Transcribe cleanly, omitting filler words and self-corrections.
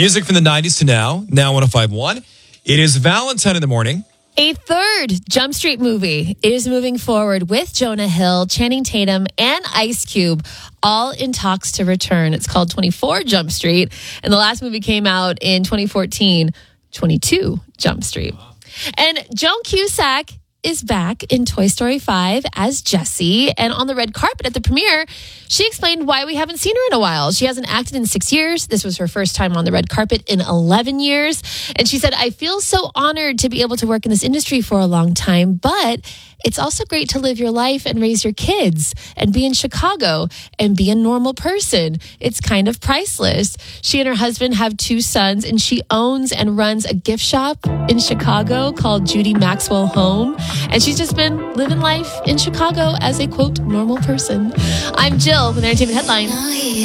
Music from the 90s to now 105.1. It is Valentine in the morning. A third Jump Street movie is moving forward with Jonah Hill, Channing Tatum, and Ice Cube, all in talks to return. It's called 24 Jump Street, and the last movie came out in 2014, 22 Jump Street. And Joan Cusack is back in Toy Story 5 as Jessie. And on the red carpet at the premiere, she explained why we haven't seen her in a while. She hasn't acted in 6 years. This was her first time on the red carpet in 11 years. And she said, I feel so honored to be able to work in this industry for a long time, but it's also great to live your life and raise your kids and be in Chicago and be a normal person. It's kind of priceless. She and her husband have 2 sons, and she owns and runs a gift shop in Chicago called Judy Maxwell Home. And she's just been living life in Chicago as a, quote, normal person. I'm Jill with Entertainment Headline.